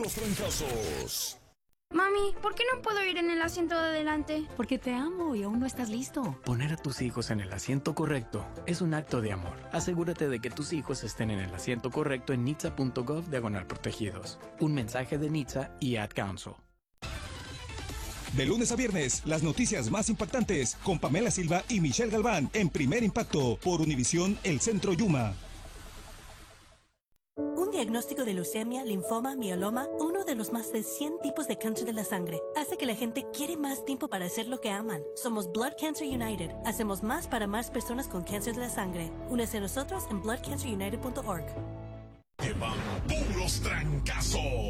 puros trancazos. Mami, ¿por qué no puedo ir en el asiento de adelante? Porque te amo y aún no estás listo. Poner a tus hijos en el asiento correcto es un acto de amor. Asegúrate de que tus hijos estén en el asiento correcto en nitsa.gov/protegidos. Un mensaje de NHTSA y Ad Council. De lunes a viernes, las noticias más impactantes con Pamela Silva y Michelle Galván en Primer Impacto por Univisión El Centro Yuma. Un diagnóstico de leucemia, linfoma, mieloma, uno de los más de 100 tipos de cáncer de la sangre, hace que la gente quiere más tiempo para hacer lo que aman. Somos Blood Cancer United. Hacemos más para más personas con cáncer de la sangre. Únese a nosotros en bloodcancerunited.org. Que van puros trancazos.